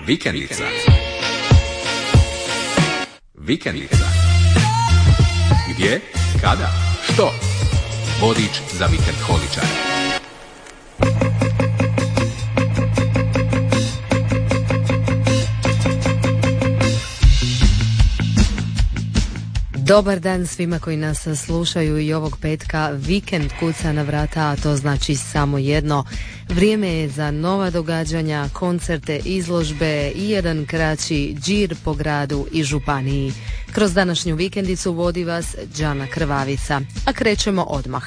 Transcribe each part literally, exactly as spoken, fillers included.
Vikendica. Vikendica. Gdje, kada, što? Vodič za vikend holičare. Dobar dan svima koji nas slušaju i ovog petka. Vikend kuca na vrata, a to znači samo jedno. Vrijeme je za nova događanja, koncerte, izložbe i jedan kraći džir po gradu i županiji. Kroz današnju vikendicu vodi vas Đana Krvavica, a krećemo odmah.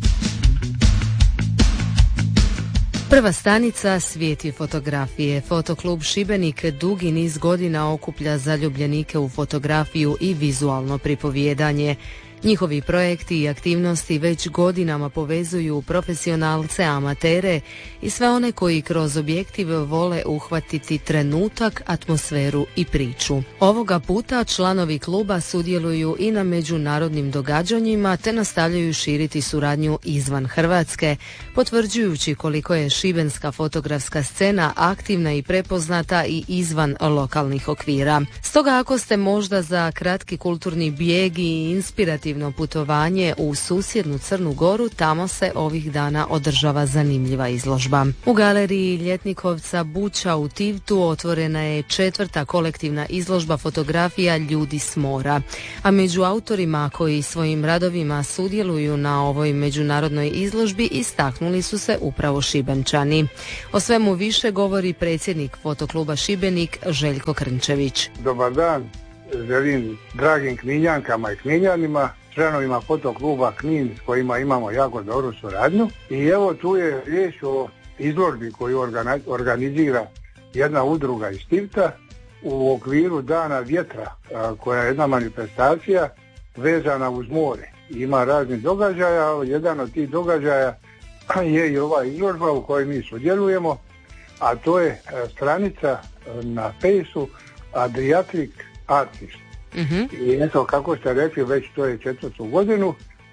Prva stanica Svijet je fotografije. Fotoklub Šibenik dugi niz godina okuplja zaljubljenike u fotografiju i vizualno pripovijedanje. Njihovi projekti i aktivnosti već godinama povezuju profesionalce, amatere i sve one koji kroz objektiv vole uhvatiti trenutak, atmosferu i priču. Ovoga puta članovi kluba sudjeluju i na međunarodnim događanjima te nastavljaju širiti suradnju izvan Hrvatske, potvrđujući koliko je šibenska fotografska scena aktivna i prepoznata i izvan lokalnih okvira. Stoga ako ste možda za kratki kulturni bijeg i inspirativno putovanje u susjednu Crnu Goru, tamo se ovih dana održava zanimljiva izložba. U galeriji Ljetnikovca Buča u Tivtu otvorena je četvrta kolektivna izložba fotografija Ljudi s mora, a među autorima koji svojim radovima sudjeluju na ovoj međunarodnoj izložbi istaknuli su se upravo Šibenčani. O svemu više govori predsjednik Fotokluba Šibenik Željko Krnčević. Dobar dan, želim dragim Kninjankama i Kninjanima, članovima Fotokluba Knin s kojima imamo jako dobru suradnju. I evo tu je riječ o izložbi koju organizira jedna udruga iz Tivta u okviru Dana vjetra, koja je jedna manifestacija vezana uz more. Ima raznih događaja, jedan od tih događaja je i ova izložba u kojoj mi sudjelujemo, a to je stranica na Fejsu Adriatic Artist. Uh-huh. I eto, kako ste rekli, već to je četvrtu godinu,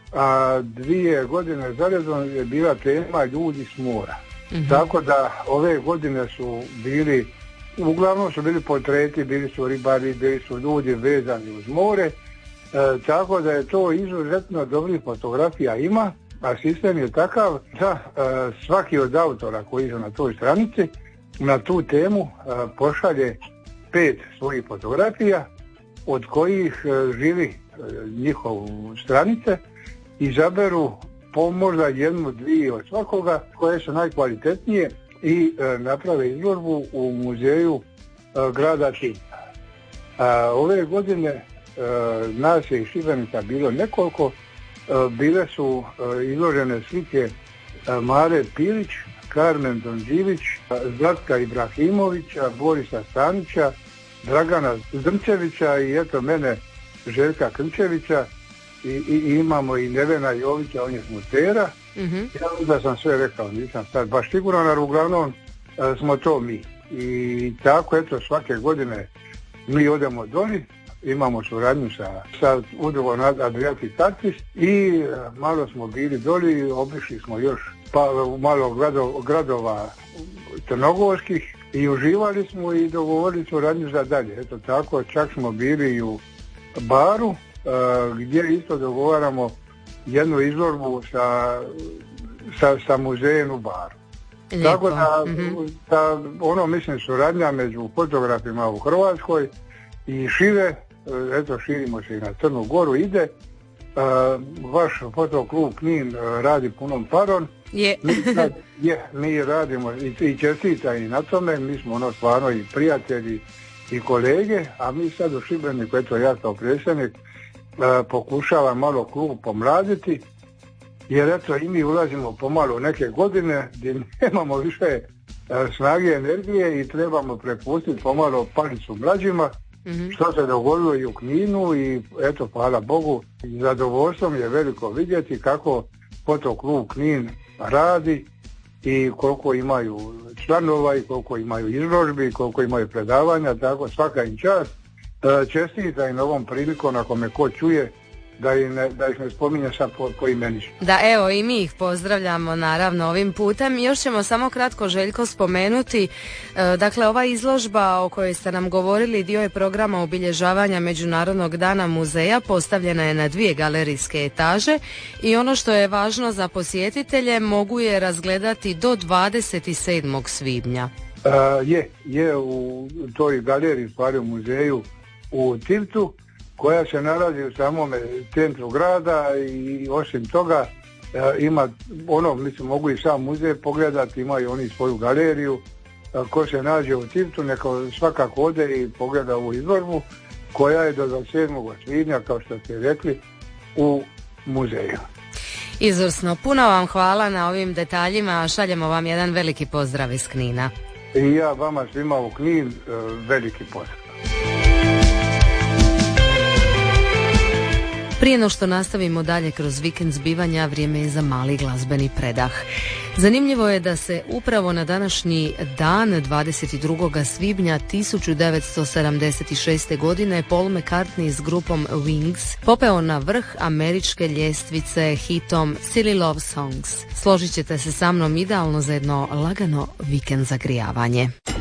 a dvije godine zaredom je bila tema Ljudi s mora. Uh-huh. Tako da ove godine su bili, uglavnom su bili portreti, bili su ribari, bili su ljudi vezani uz more, e, tako da je to izuzetno dobrih fotografija ima, a sistem je takav da e, svaki od autora koji su na toj stranici na tu temu e, pošalje pet svojih fotografija, od kojih e, živi e, njihov stranice, izaberu po možda jednu, dvije od svakoga koje su najkvalitetnije i e, naprave izložbu u muzeju e, grada Tivta. Ove godine e, nas je iz Šibenika bilo nekoliko, e, bile su e, izložene slike e, Mare Pilić, Karmen Donđivić, Zlatka Ibrahimovića, Borisa Stanića, Dragana Zdrnčevića i eto mene Željka Krnčevića i, i, i imamo i Nevena Jovića, on je smutera. Mm-hmm. Ja da sam sve rekao, nisam sad baš siguran, ali uglavnom e, smo to mi. I tako eto svake godine mi odemo doli, imamo suradnju sa, sa udrugom Adriatic Artist i e, malo smo bili doli, obišli smo još pa, malo grado, gradova crnogorskih i uživali smo i dogovorili suradnju za dalje. Eto tako, čak smo bili i u Baru, uh, gdje isto dogovaramo jednu izložbu sa, sa, sa muzejem u Baru. Lijepo. Tako da, mm-hmm. da ono mislim suradnja među fotografima u Hrvatskoj i šire, eto širimo se i na Crnu Goru ide. Uh, vaš fotoklub Knin uh, radi punom parom. Je. mi, sad, je, mi radimo i, i čestita i na tome, mi smo ono stvarno i prijatelji i kolege, a mi sad u Šibeniku, eto ja kao predsjednik, uh, pokušavam malo klub pomladiti, jer eto i mi ulazimo pomalo u neke godine gdje nemamo više uh, snage, energije i trebamo prepustiti pomalo palicu mlađima. Mm-hmm. Što se dogodilo i u Kninu i eto hvala Bogu, zadovoljstvom je veliko vidjeti kako Fotoklub Knin radi i koliko imaju članova i koliko imaju izložbi, koliko imaju predavanja, tako svaka im čast. Čestita i na ovom prilikom, ako me ko čuje, da ih ne, da ih ne spominje sad po, po imenično. Da, evo i mi ih pozdravljamo naravno ovim putem. Još ćemo samo kratko, Željko, spomenuti, e, dakle ova izložba o kojoj ste nam govorili dio je programa obilježavanja Međunarodnog dana muzeja, postavljena je na dvije galerijske etaže i ono što je važno za posjetitelje, mogu je razgledati do dvadeset sedmog svibnja. E, je, je u toj galeriji, stvari u muzeju u Tivtu, koja se nalazi u samome centru grada i osim toga e, ima ono, mislim, mogu i sam muzej pogledati, imaju oni svoju galeriju. E, ko se nađe u Tivtu, neka svakako ode i pogleda ovu izložbu koja je do dvadeset sedmog svibnja, kao što ste rekli, u muzeju. Izvrsno, puno vam hvala na ovim detaljima, šaljemo vam jedan veliki pozdrav iz Knina. I ja vama svima u Knin e, veliki pozdrav. Prije no što nastavimo dalje kroz vikend zbivanja, vrijeme je za mali glazbeni predah. Zanimljivo je da se upravo na današnji dan, dvadeset drugog svibnja tisuću devetsto sedamdeset šeste. godine, Paul McCartney s grupom Wings popeo na vrh američke ljestvice hitom Silly Love Songs. Složit ćete se sa mnom, idealno za jedno lagano vikend zagrijavanje.